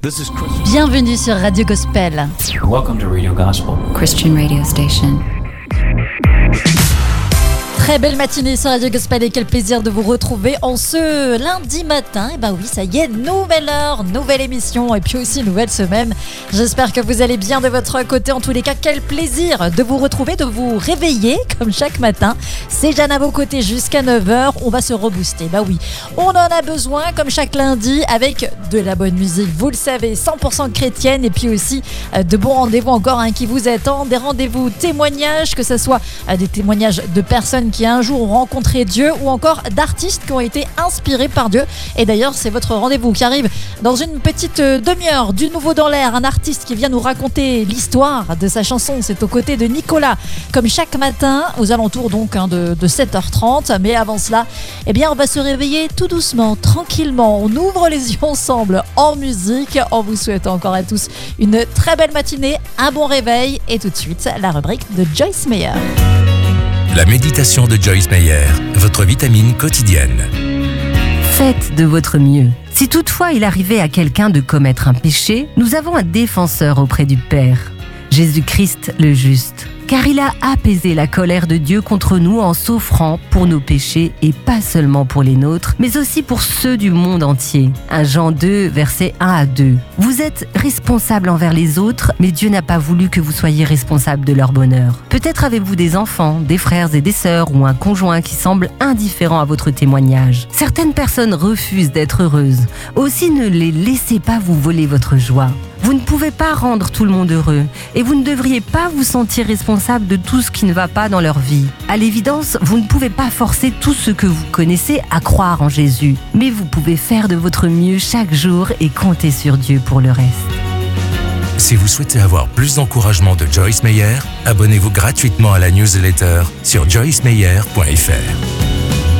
Bienvenue sur Radio Gospel. Welcome to Radio Gospel, Christian radio station. Très belle matinée sur Radio Gospel et quel plaisir de vous retrouver en ce lundi matin. Et oui, ça y est, nouvelle heure, nouvelle émission et puis aussi nouvelle semaine. J'espère que vous allez bien de votre côté. En tous les cas, quel plaisir de vous retrouver, de vous réveiller comme chaque matin. C'est Jeanne à vos côtés jusqu'à 9h. On va se rebooster. Oui, on en a besoin comme chaque lundi avec de la bonne musique. Vous le savez, 100% chrétienne et puis aussi de bons rendez-vous encore qui vous attendent. Des rendez-vous témoignages, que ce soit des témoignages de personnes qui un jour ont rencontré Dieu ou encore d'artistes qui ont été inspirés par Dieu. Et d'ailleurs, c'est votre rendez-vous qui arrive dans une petite demi-heure. Du nouveau dans l'air, un artiste qui vient nous raconter l'histoire de sa chanson. C'est aux côtés de Nicolas, comme chaque matin, aux alentours donc de 7h30. Mais avant cela, on va se réveiller tout doucement, tranquillement. On ouvre les yeux ensemble en musique. On vous souhaite encore à tous une très belle matinée, un bon réveil. Et tout de suite, la rubrique de Joyce Meyer. La méditation de Joyce Meyer, votre vitamine quotidienne. Faites de votre mieux. Si toutefois il arrivait à quelqu'un de commettre un péché, nous avons un défenseur auprès du Père, Jésus-Christ le juste. Car il a apaisé la colère de Dieu contre nous en s'offrant pour nos péchés et pas seulement pour les nôtres, mais aussi pour ceux du monde entier. 1 Jean 2, versets 1 à 2. Vous êtes responsables envers les autres, mais Dieu n'a pas voulu que vous soyez responsables de leur bonheur. Peut-être avez-vous des enfants, des frères et des sœurs ou un conjoint qui semble indifférent à votre témoignage. Certaines personnes refusent d'être heureuses. Aussi ne les laissez pas vous voler votre joie. Vous ne pouvez pas rendre tout le monde heureux et vous ne devriez pas vous sentir responsable de tout ce qui ne va pas dans leur vie. À l'évidence, vous ne pouvez pas forcer tous ceux que vous connaissez à croire en Jésus, mais vous pouvez faire de votre mieux chaque jour et compter sur Dieu pour le reste. Si vous souhaitez avoir plus d'encouragement de Joyce Meyer, abonnez-vous gratuitement à la newsletter sur joycemeyer.fr.